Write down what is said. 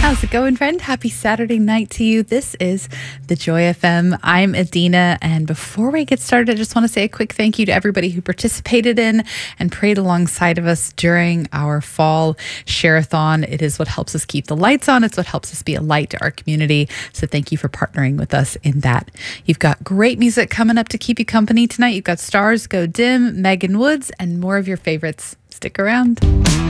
How's it going, friend? Happy Saturday night to you. This is the Joy FM. I'm Adina, and before we get started, I just want to say a quick thank you to everybody who participated in and prayed alongside of us during our fall share-a-thon. It is what helps us keep the lights on. It's what helps us be a light to our community. So thank you for partnering with us in that. You've got great music coming up to keep you company tonight. You've got Stars Go Dim, Megan Woods, and more of your favorites. Stick around.